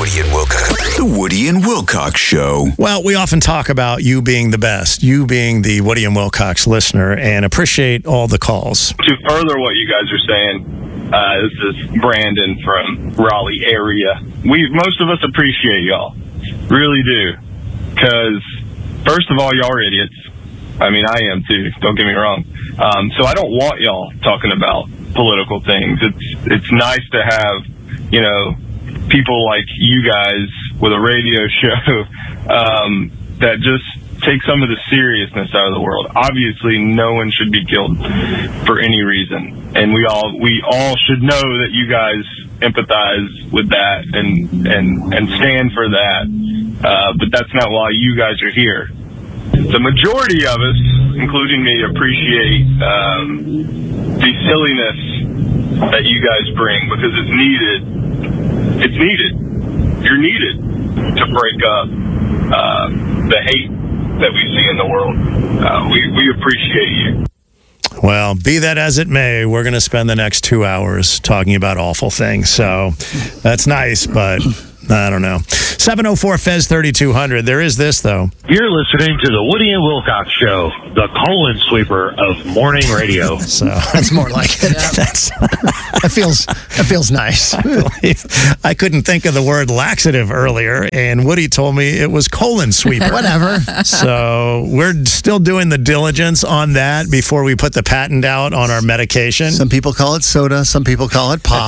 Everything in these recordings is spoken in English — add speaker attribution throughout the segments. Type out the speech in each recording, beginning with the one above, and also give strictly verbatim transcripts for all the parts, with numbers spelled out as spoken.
Speaker 1: Woody and Wilcox. The Woody and Wilcox Show.
Speaker 2: Well, we often talk about you being the best, you being the Woody and Wilcox listener, and appreciate all the calls.
Speaker 3: To further what you guys are saying, uh, this is Brandon from Raleigh area. We, most of us appreciate y'all. Really do. Because, first of all, y'all are idiots. I mean, I am too. Don't get me wrong. Um, so I don't want y'all talking about political things. It's it's nice to have, you know, people like you guys with a radio show um, that just take some of the seriousness out of the world. Obviously, no one should be killed for any reason, and we all we all should know that you guys empathize with that and and and stand for that. Uh, but that's not why you guys are here. The majority of us, including me, appreciate um, the silliness that you guys bring because it's needed. It's needed. You're needed to break up uh, the hate that we see in the world. Uh, we, we appreciate you.
Speaker 2: Well, be that as it may, we're going to spend the next two hours talking about awful things. So that's nice, but I don't know. seven oh four F E Z thirty-two hundred. There is this, though.
Speaker 4: You're listening to the Woody and Wilcox Show, the colon sweeper of morning radio.
Speaker 2: So
Speaker 5: that's more like it.
Speaker 2: That's,
Speaker 5: that feels that feels nice.
Speaker 2: I believe I couldn't think of the word laxative earlier, and Woody told me it was colon sweeper.
Speaker 5: Whatever.
Speaker 2: So we're still doing the diligence on that before we put the patent out on our medication.
Speaker 5: Some people call it soda. Some people call it pop.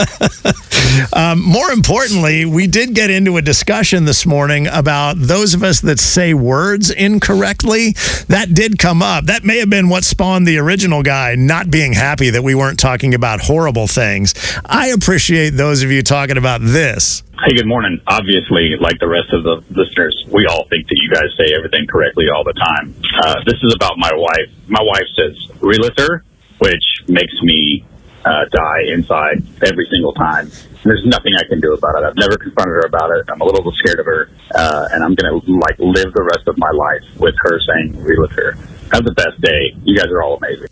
Speaker 2: um, more importantly, we did get into a discussion this morning about those of us that say words incorrectly. That did come up. That may have been what spawned the original guy not being happy that we weren't talking about horrible things. I appreciate those of you talking about this.
Speaker 6: Hey, good morning. Obviously, like the rest of the listeners, we all think that you guys say everything correctly all the time. Uh, this is about my wife. My wife says realtor, which makes me uh, die inside every single time. There's nothing I can do about it. I've never confronted her about it. I'm a little scared of her, uh, and I'm going to like live the rest of my life with her saying realtor. Have the best day. You guys are all amazing.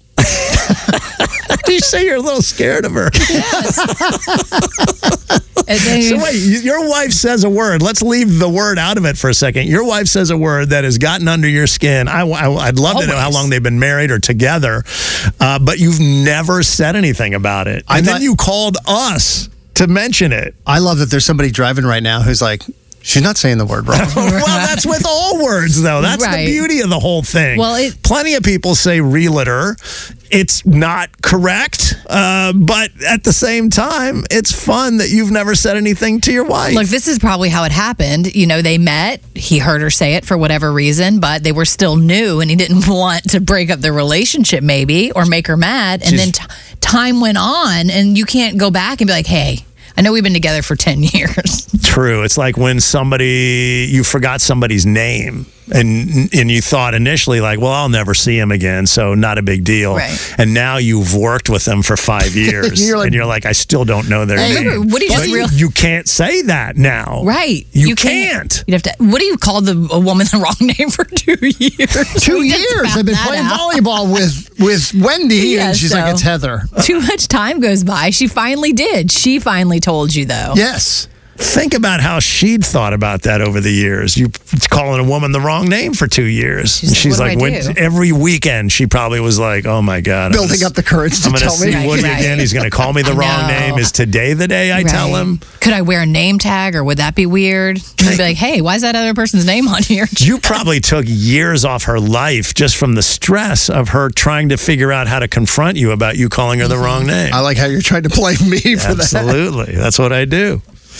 Speaker 2: You say you're a little scared of her.
Speaker 7: Yes.
Speaker 2: So wait, your wife says a word. Let's leave the word out of it for a second. Your wife says a word that has gotten under your skin. I, I, I'd love
Speaker 7: Always.
Speaker 2: to know how long they've been married or together, uh, but you've never said anything about it.
Speaker 5: I
Speaker 2: And
Speaker 5: thought-
Speaker 2: then you called us to mention it.
Speaker 5: I love that there's somebody driving right now who's like, she's not saying the word wrong.
Speaker 2: Well, that's with all words, though. That's
Speaker 7: Right.
Speaker 2: the beauty of the whole thing.
Speaker 7: Well, it-
Speaker 2: Plenty of people say realtor. It's not correct, uh, but at the same time, it's fun that you've never said anything to your wife.
Speaker 7: Look, this is probably how it happened. You know, they met. He heard her say it for whatever reason, but they were still new, and he didn't want to break up their relationship, maybe, or make her mad. And
Speaker 5: She's-
Speaker 7: then t- time went on, and you can't go back and be like, hey, I know we've been together for ten years.
Speaker 2: True. It's like when somebody, you forgot somebody's name and and you thought initially like, well, I'll never see him again, so not a big deal.
Speaker 7: Right.
Speaker 2: And now you've worked with them for five years
Speaker 5: You're like-
Speaker 2: and you're like, I still don't know their
Speaker 5: Hey,
Speaker 2: name.
Speaker 7: remember, Woody just
Speaker 2: But
Speaker 7: real-
Speaker 2: you can't say that now.
Speaker 7: Right.
Speaker 2: You, can't.
Speaker 7: You'd have to. What do you call the a woman the wrong name for two years?
Speaker 5: Two
Speaker 7: We just
Speaker 5: years.
Speaker 7: found
Speaker 5: I've been
Speaker 7: that
Speaker 5: playing
Speaker 7: out.
Speaker 5: volleyball with, with Wendy,
Speaker 7: Yeah,
Speaker 5: and she's
Speaker 7: so-
Speaker 5: like, it's Heather.
Speaker 7: Too much time goes by. She finally did. She finally told you, though.
Speaker 5: Yes.
Speaker 2: Think about how she'd thought about that over the years. You calling a woman the wrong name for two years.
Speaker 7: She's like,
Speaker 2: She's
Speaker 7: what do
Speaker 2: like,
Speaker 7: I
Speaker 2: when,
Speaker 7: do?
Speaker 2: every weekend, she probably was like, oh my God. I'm
Speaker 5: Building
Speaker 2: gonna,
Speaker 5: up the courage to
Speaker 2: I'm going to
Speaker 5: tell
Speaker 2: see
Speaker 5: me.
Speaker 2: Woody
Speaker 7: Right, right.
Speaker 2: again. He's going to call me the
Speaker 7: I
Speaker 2: wrong
Speaker 7: know.
Speaker 2: name. Is today the day I tell
Speaker 7: Right.
Speaker 2: him?
Speaker 7: Could I wear a name tag, or would that be weird? You'd be like, hey, why is that other person's name on here?
Speaker 2: You probably took years off her life just from the stress of her trying to figure out how to confront you about you calling her the wrong name.
Speaker 5: I like how you're trying to blame me for that.
Speaker 2: Absolutely. That's what I do.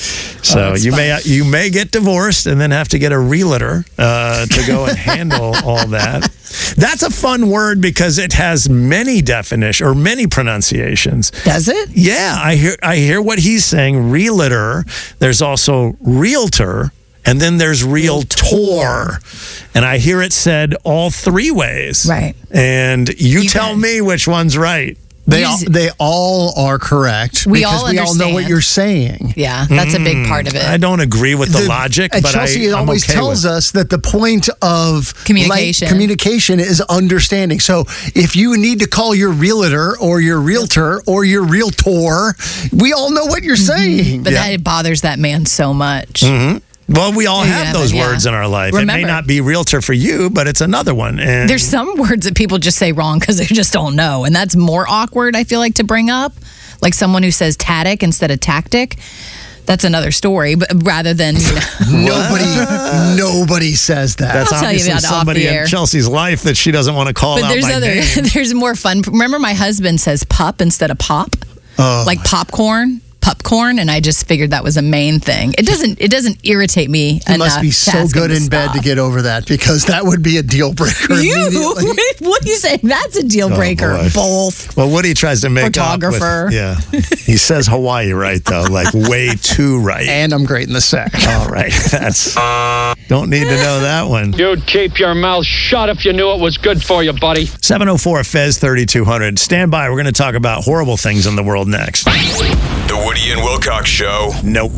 Speaker 2: So you may you may get divorced and then have to get a realtor uh, to go and handle all that. That's a fun word because it has many definitions or many pronunciations.
Speaker 7: Does it?
Speaker 2: Yeah, I hear I hear what he's saying. Realtor. There's also realtor. And then there's realtor. And I hear it said all three ways.
Speaker 7: Right.
Speaker 2: And you,
Speaker 7: You
Speaker 2: tell
Speaker 7: can-
Speaker 2: me which one's right.
Speaker 5: They
Speaker 7: Use-
Speaker 5: all, they all are correct.
Speaker 7: We
Speaker 5: because
Speaker 7: all
Speaker 5: we all know what
Speaker 7: understand.
Speaker 5: you're saying.
Speaker 7: Yeah, that's a big part of it.
Speaker 2: I don't agree with the, logic,
Speaker 5: uh,
Speaker 2: but
Speaker 5: Chelsea
Speaker 2: I, I'm
Speaker 5: always
Speaker 2: okay
Speaker 5: tells
Speaker 2: with
Speaker 5: us that the point of
Speaker 7: Communication.
Speaker 5: like, communication is understanding. So if you need to call your realtor or your realtor or your realtor, we all know what you're saying.
Speaker 7: But that it bothers that man so much.
Speaker 2: Well, we all
Speaker 7: Yeah,
Speaker 2: have those
Speaker 7: yeah.
Speaker 2: words in our life. it
Speaker 7: Remember-
Speaker 2: may not be realtor for you, but it's another one. And
Speaker 7: There's some words that people just say wrong because they just don't know. And that's more awkward, I feel like, to bring up. Like someone who says tactic instead of tactic. That's another story, but rather than, you know,
Speaker 5: Nobody, nobody says that.
Speaker 2: that's
Speaker 7: I'll tell you
Speaker 2: obviously
Speaker 7: about it off
Speaker 2: somebody
Speaker 7: the
Speaker 2: in
Speaker 7: air.
Speaker 2: Chelsea's life that she doesn't want to call
Speaker 7: but
Speaker 2: out
Speaker 7: there's
Speaker 2: by
Speaker 7: other,
Speaker 2: name.
Speaker 7: there's more fun. Remember, my husband says pup instead of pop,
Speaker 2: Oh.
Speaker 7: like popcorn, popcorn, and I just figured that was a main thing. It doesn't, it doesn't irritate me
Speaker 5: You
Speaker 7: enough.
Speaker 5: must be
Speaker 7: to
Speaker 5: so
Speaker 7: ask him
Speaker 5: good
Speaker 7: to
Speaker 5: in bed
Speaker 7: stop.
Speaker 5: to get over that, because that would be a deal breaker
Speaker 7: You,
Speaker 5: immediately.
Speaker 7: what are you saying? That's a deal breaker.
Speaker 2: boy.
Speaker 7: Both.
Speaker 2: Well, Woody tries to make up with-
Speaker 7: Photographer.
Speaker 2: yeah, he says Hawaii right though, like way too right.
Speaker 5: And I'm great in the sex.
Speaker 2: All right, that's don't need to know that one.
Speaker 8: You'd keep your mouth shut if you knew it was good for you, buddy.
Speaker 2: seven oh four Fez thirty-two hundred. Stand by. We're going to talk about horrible things in the world next.
Speaker 1: The Woody and Wilcox Show.
Speaker 2: Nope.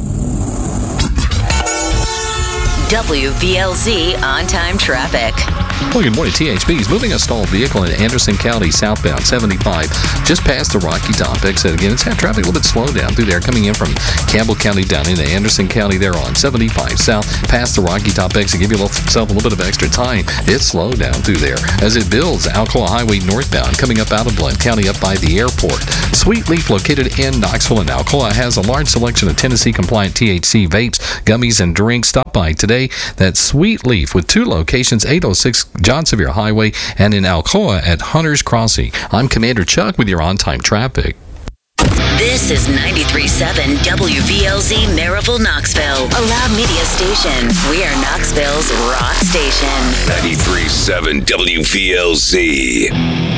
Speaker 9: W V L Z on-time traffic.
Speaker 10: Well, good morning. T H B is moving a stalled vehicle in Anderson County southbound seventy-five, just past the Rocky Top exit. Again, it's had traffic a little bit slow down through there, coming in from Campbell County down into Anderson County there on seventy-five south, past the Rocky Top exit. Give yourself a little bit of extra time. It's slow down through there as it builds. Alcoa Highway northbound, coming up out of Blount County up by the airport. Sweet Leaf, located in Knoxville and Alcoa, has a large selection of Tennessee-compliant T H C vapes, gummies, and drinks. Stop by today. That's Sweet Leaf with two locations, eight oh six John Sevier Highway and in Alcoa at Hunter's Crossing. I'm Commander Chuck with your on-time traffic.
Speaker 9: This is ninety-three point seven W V L Z Maryville, Knoxville, a loud media station. We are Knoxville's rock station.
Speaker 1: ninety-three point seven W V L Z.